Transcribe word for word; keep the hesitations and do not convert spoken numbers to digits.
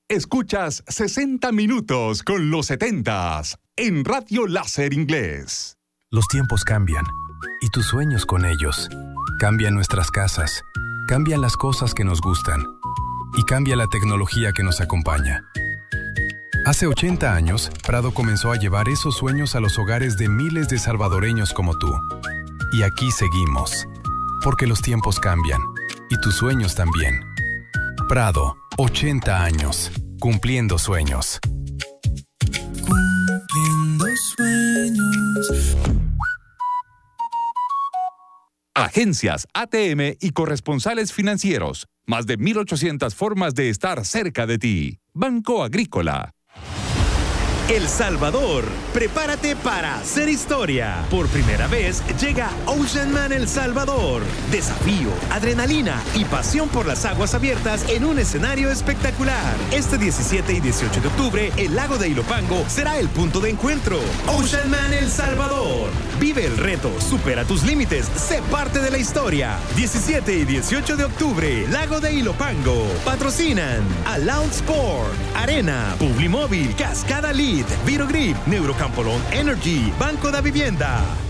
Escuchas sesenta minutos con los setentas en Radio Láser Inglés. Los tiempos cambian y tus sueños con ellos. Cambian nuestras casas, cambian las cosas que nos gustan y cambia la tecnología que nos acompaña. Hace ochenta años, Prado comenzó a llevar esos sueños a los hogares de miles de salvadoreños como tú. Y aquí seguimos, porque los tiempos cambian y tus sueños también. Prado, ochenta años, cumpliendo sueños. Cumpliendo sueños. Agencias, A T M y corresponsales financieros. Más de mil ochocientas formas de estar cerca de ti. Banco Agrícola. El Salvador, prepárate para hacer historia. Por primera vez llega Ocean Man El Salvador. Desafío, adrenalina y pasión por las aguas abiertas en un escenario espectacular. Este diecisiete y dieciocho de octubre, el lago de Ilopango será el punto de encuentro. Ocean Man El Salvador. Vive el reto, supera tus límites, sé parte de la historia. diecisiete y dieciocho de octubre, Lago de Ilopango. Patrocinan Aloud Sport, Arena, Publimóvil, Cascada Lead, Virogrip, Neurocampolón Energy, Banco da Vivienda.